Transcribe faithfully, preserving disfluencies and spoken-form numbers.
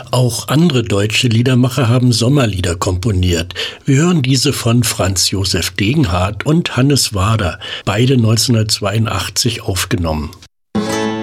Auch andere deutsche Liedermacher haben Sommerlieder komponiert. Wir hören diese von Franz Josef Degenhardt und Hannes Wader, beide neunzehnhundertzweiundachtzig aufgenommen.